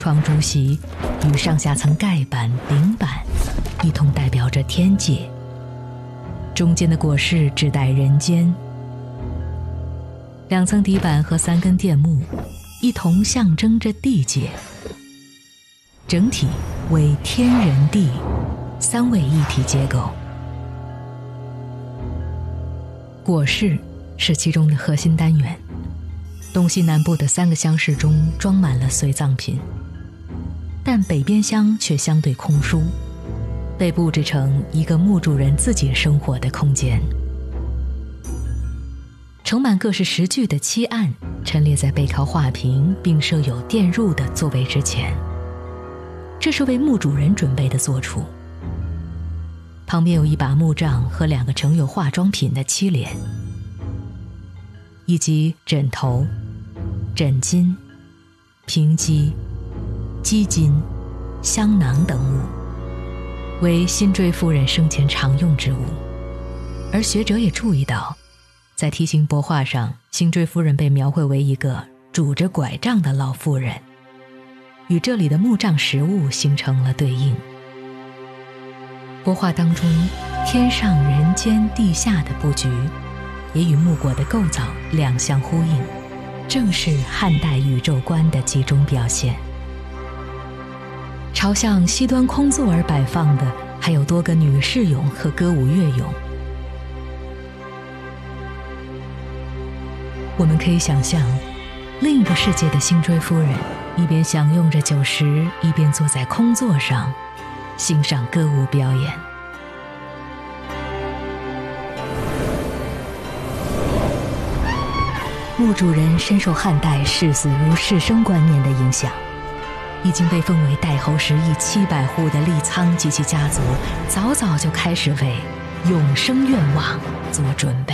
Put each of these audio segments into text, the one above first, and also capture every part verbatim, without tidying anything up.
窗竹席与上下层盖板、顶板一同代表着天界，中间的椁室指代人间。两层底板和三根垫木一同象征着地界，整体为天人地三位一体结构。椁室是其中的核心单元，东西南部的三个厢室中装满了随葬品，但北边厢却相对空疏，被布置成一个墓主人自己生活的空间。盛满各式石具的漆案陈列在背靠画屏并设有电褥的座位之前，这是为墓主人准备的坐处。旁边有一把木杖和两个盛有化妆品的漆帘，以及枕头、枕巾、平几、鸡巾、香囊等物，为辛追夫人生前常用之物。而学者也注意到，在梯形帛画上，辛追夫人被描绘为一个拄着拐杖的老妇人，与这里的木杖实物形成了对应。帛画当中天上人间地下的布局也与木椁的构造两相呼应，正是汉代宇宙观的集中表现。朝向西端空座而摆放的还有多个女士俑和歌舞乐俑。我们可以想象，另一个世界的辛追夫人一边享用着酒食，一边坐在空座上欣赏歌舞表演。墓主人深受汉代视死如视生观念的影响，已经被封为代侯十邑七百户的立苍及其家族早早就开始为永生愿望做准备。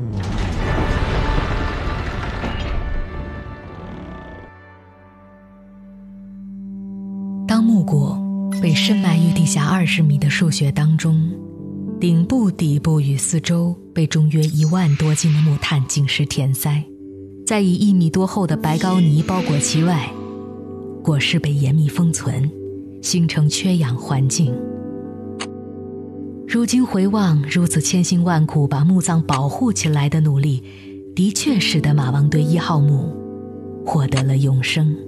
当木椁被深埋于地下二十米的数穴当中，顶部、底部与四周被重约一万多斤的木炭紧实填塞，再以一米多厚的白膏泥包裹其外，椁室被严密封存，形成缺氧环境。如今回望如此千辛万苦把墓葬保护起来的努力，的确使得马王堆一号墓获得了永生。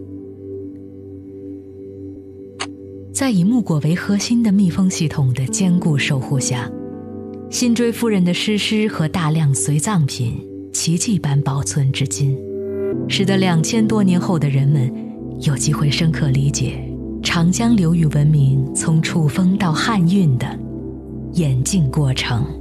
在以木椁为核心的密封系统的坚固守护下，辛追夫人的尸尸和大量随葬品奇迹般保存至今，使得两千多年后的人们有机会深刻理解长江流域文明从楚风到汉运的演进过程。